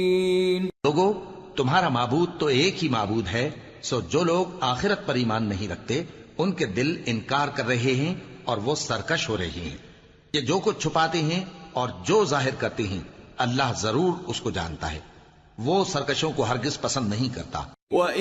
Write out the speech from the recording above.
लोगों, तुम्हारा माबूद तो एक ही माबूद है, सो जो लोग आखिरत पर ईमान नहीं रखते उनके दिल इनकार कर रहे हैं और वो सरकश हो रहे हैं। ये जो कुछ छुपाते हैं और जो जाहिर करते हैं अल्लाह जरूर उसको जानता है। वो सरकशों को हरगिज पसंद नहीं करता।